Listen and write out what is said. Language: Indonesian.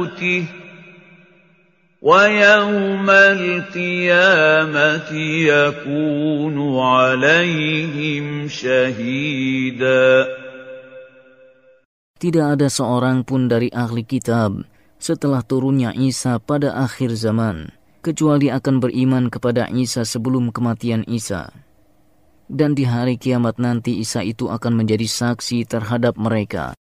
موته ويوم القيامة يكون عليهم شهيدا. Tidak ada seorang pun dari ahli kitab setelah turunnya Isa pada akhir zaman, kecuali akan beriman kepada Isa sebelum kematian Isa. Dan di hari kiamat nanti Isa itu akan menjadi saksi terhadap mereka.